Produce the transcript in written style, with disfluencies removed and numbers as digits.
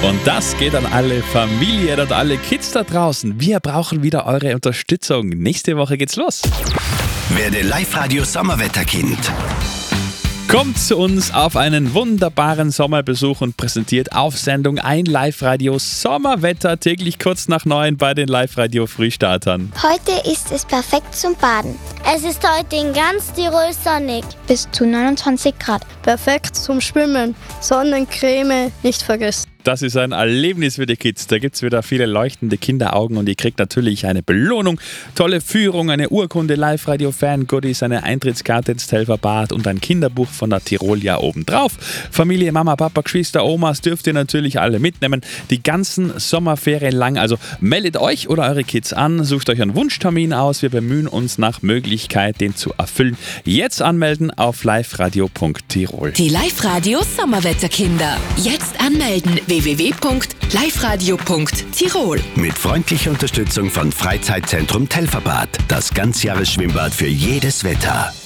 Und das geht an alle Familien und alle Kids da draußen. Wir brauchen wieder eure Unterstützung. Nächste Woche geht's los. Werde Live-Radio Sommerwetterkind. Kommt zu uns auf einen wunderbaren Sommerbesuch und präsentiert auf Sendung ein Live-Radio Sommerwetter täglich kurz nach 9 bei den Live-Radio Frühstartern. Heute ist es perfekt zum Baden. Es ist heute in ganz Tirol sonnig. Bis zu 29 Grad. Perfekt zum Schwimmen. Sonnencreme nicht vergessen. Das ist ein Erlebnis für die Kids. Da gibt es wieder viele leuchtende Kinderaugen und ihr kriegt natürlich eine Belohnung, tolle Führung, eine Urkunde, Live-Radio-Fan-Goodies, eine Eintrittskarte ins Telferbad und ein Kinderbuch von der Tirolia obendrauf. Familie, Mama, Papa, Geschwister, Omas dürft ihr natürlich alle mitnehmen. Die ganzen Sommerferien lang. Also meldet euch oder eure Kids an, sucht euch einen Wunschtermin aus. Wir bemühen uns nach Möglichkeit, den zu erfüllen. Jetzt anmelden auf liveradio.tirol. Die Live-Radio Sommerwetterkinder. Jetzt anmelden. www.liveradio.tirol. Mit freundlicher Unterstützung von Freizeitzentrum Telferbad. Das Ganzjahresschwimmbad für jedes Wetter.